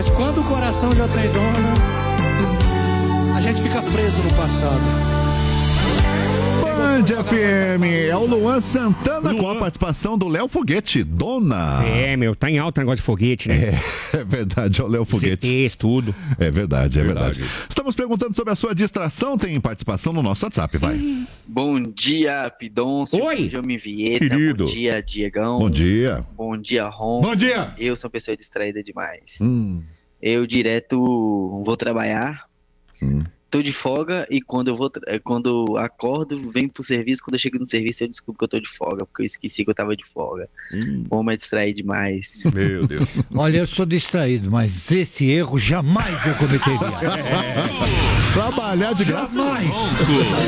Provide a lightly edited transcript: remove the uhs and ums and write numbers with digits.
Mas quando o coração já tem dono, a gente fica preso no passado. Band FM, é o Luan Santana com a participação do Léo Foguete, Dona. Tá em alta o negócio de foguete, né? É verdade, é o Léo Foguete. CTs, tudo. É verdade. Estamos perguntando sobre a sua distração, tem participação no nosso WhatsApp, vai. Bom dia, Pidoncio. Oi. Benjamin Vieta. Querido. Bom dia, Diegão. Bom dia. Bom dia, Ron. Bom dia. Eu sou uma pessoa distraída demais. Eu direto vou trabalhar. Tô de folga e quando eu acordo, venho pro serviço. Quando eu chego no serviço, eu descubro que eu tô de folga, porque eu esqueci que eu tava de folga. Como é distrair demais. Meu Deus. Olha, eu sou distraído, mas esse erro jamais eu cometeria. Trabalhar de graça. Jamais.